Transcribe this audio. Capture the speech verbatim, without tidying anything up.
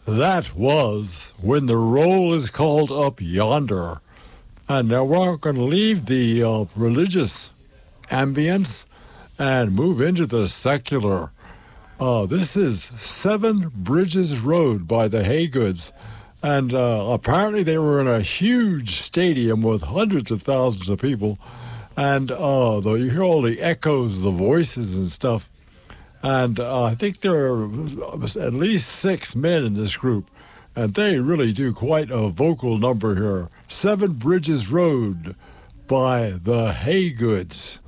That was When the Roll is Called Up Yonder. And now we're going to leave the uh, religious ambience and move into the secular. Uh, this is Seven Bridges Road by the Haygoods. And uh, apparently they were in a huge stadium with hundreds of thousands of people. And uh, though you hear all the echoes, the voices and stuff. And uh, I think there are at least six men in this group. And they really do quite a vocal number here. Seven Bridges Road by the Haygoods.